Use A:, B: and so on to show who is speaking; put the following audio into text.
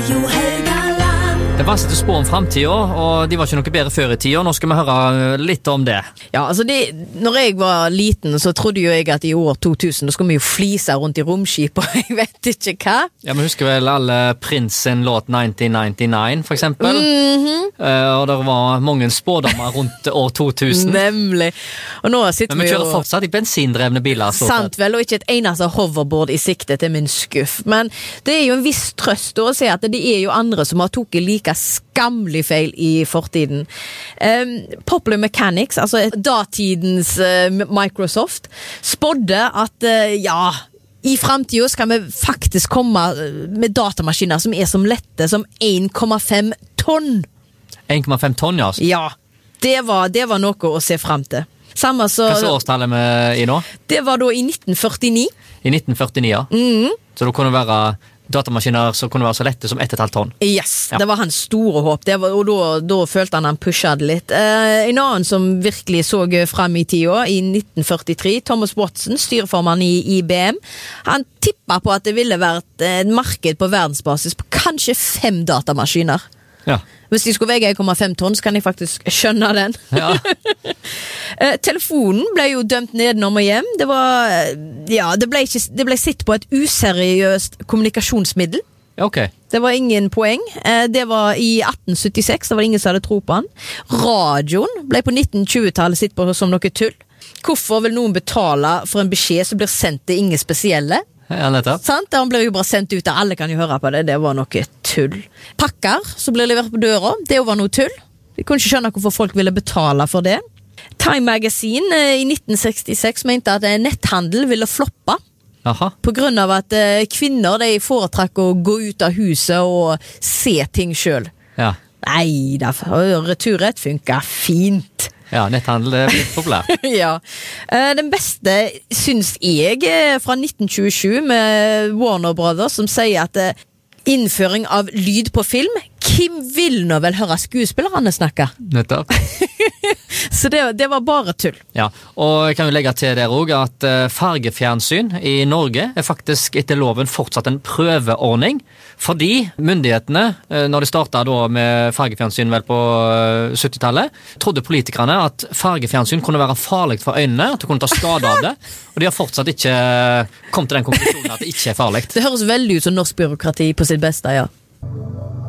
A: Det var vanskelig å spå om fremtiden, og de var ikke noe bedre før i tiden. Nå skal vi høre litt om det.
B: Ja, altså når jeg var liten, så trodde jo jeg at i år 2000, da skulle vi jo flise rundt i romskip, og jeg vet ikke hva.
A: Ja, men husker vel alle Prince sin låt 1999, for eksempel? Og det var mange spådommer rundt år 2000.
B: Nemlig. Og nå sitter
A: men vi kjører
B: jo
A: fortsatt i bensindrevne biler.
B: Sant vel, og ikke et eneste hoverboard i sikte til min skuff. Men det er jo en viss trøst å se at det er jo andre som har toket like skamlig feil i fortiden. Popular Mechanics, altså datidens Microsoft, spådde at i fremtiden skal vi faktisk komme med datamaskiner som er som lette som 1,5 tonn.
A: 1,5 tonn, ja.
B: Ja, det var noe å se frem til. Samme så...
A: Hva årstallet er vi i nå?
B: Det var da i 1949.
A: I 1949, ja. Så det kunne være datamaskiner som kunne være så lette som 1,5 tonn.
B: Yes,
A: ja.
B: Det var hans store håp. Og da følte han pushet litt. En annen som virkelig så frem i tida, i 1943, Thomas Watson, styreformann i IBM, han tippet på at det ville vært et marked på verdensbasis på kanskje 5 datamaskiner.
A: Ja.
B: Hvis de skulle veie 1,5 tonn, så kan jeg faktisk skjønne den.
A: Ja.
B: Telefonen ble jo dømt nedenom og hjem. Det ble sett på et useriøst kommunikasjonsmiddel.
A: Ok.
B: Det var ingen poeng. Det var i 1876, det var ingen som hadde tro på han. Radioen ble på 1920-tallet sett på som noe tull. Hvorfor vil noen betale for en beskjed som blir sendt til ingen spesielle?
A: Ja, nettopp.
B: Sant? Han ble jo bare sendt ut der, alle kan jo høre på det. Det var noe tull. Pakker som ble levert på døra, det var noe tull. Vi kunne ikke skjønne hvorfor folk ville betale for det. Time Magazine i 1966 mente at netthandel ville floppe.
A: Aha.
B: På grunn av at kvinner de foretrakk å gå ut av huset og se ting selv.
A: Ja.
B: Nei, returrett funker fint.
A: Ja, netthandel er blitt populær.
B: Ja. Den beste syns jeg fra 1927 med Warner Brothers, som sier at innføring av lyd på film, hvem vil nå vel høre skuespillerne snakke?
A: Nettopp.
B: Så det var bare tull.
A: Ja, og jeg kan jo legge til der også at fargefjernsyn i Norge er faktisk etter loven fortsatt en prøveordning, fordi myndighetene, når de startet da med fargefjernsyn vel på 70-tallet, trodde politikerne at fargefjernsyn kunne være farlig for øynene, at du kunne ta skade av det, og de har fortsatt ikke kommet til den konklusjonen at det ikke er farlig.
B: Det høres veldig ut som norsk byråkrati på sitt beste, ja.